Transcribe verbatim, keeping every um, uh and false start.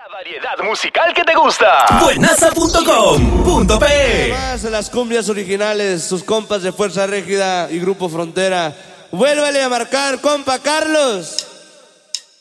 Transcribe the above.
La variedad musical que te gusta. Buenaza punto com punto pe. Además de las cumbias originales, sus compas de Fuerza Régida y Grupo Frontera. Vuélvale a marcar, compa Carlos.